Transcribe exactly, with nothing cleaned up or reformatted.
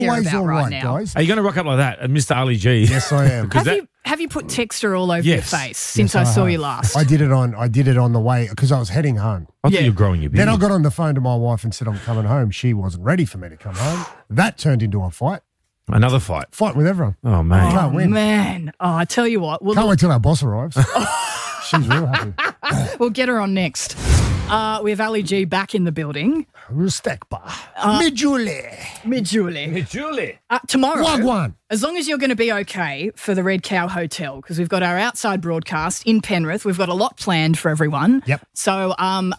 care Always about all right right, now. guys. Are you going to rock up like that, and Mister Ali G? Yes, I am. Have that- you have you put texture all over Yes. your face since Yes, I saw have. you last? I did it on. I did it on the way because I was heading home. I thought Yeah. you were growing your beard. Then I got on the phone to my wife and said I'm coming home. She wasn't ready for me to come home. That turned into a fight. Another fight. Fight with everyone. Oh, man. Can't Oh, win. man. Oh, I tell you what. We'll, Can't wait till our boss arrives. She's real happy. we'll get her on next. Uh, we have Ali G back in the building. Respect bar. Me Julie. Mid Julie. Julie. Uh, tomorrow, Wagwan. as long as you're going to be okay for the Red Cow Hotel, because we've got our outside broadcast in Penrith. We've got a lot planned for everyone. Yep. So um,